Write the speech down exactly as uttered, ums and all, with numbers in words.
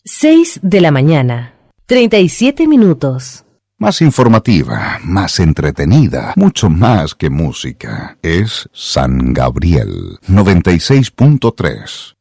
seis de la mañana, treinta y siete minutos. Más informativa, más entretenida, mucho más que música. Es San Gabriel noventa y seis punto tres.